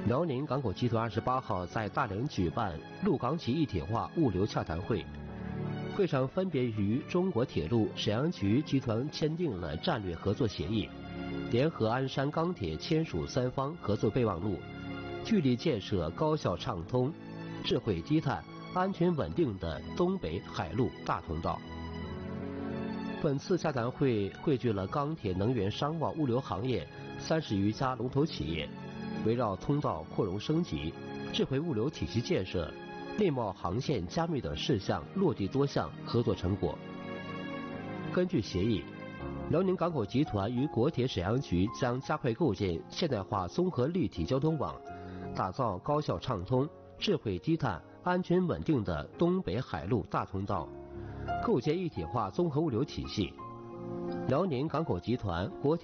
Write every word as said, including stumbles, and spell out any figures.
辽宁港口集团二十八号在大连举办陆港企一体化物流洽谈会，会上分别与中国铁路、沈阳局集团签订了战略合作协议，联合鞍山钢铁签署三方合作备忘录，聚力建设高效畅通、智慧低碳、安全稳定的东北海陆大通道。本次洽谈会汇聚了钢铁、能源、商贸、物流行业三十余家龙头企业，围绕通道扩容升级、智慧物流体系建设、内贸航线加密等事项落地多项合作成果。根据协议，辽宁港口集团与国铁沈阳局将加快构建现代化综合立体交通网，打造高效畅通、智慧低碳、安全稳定的东北海陆大通道，构建一体化综合物流体系。辽宁港口集团、国铁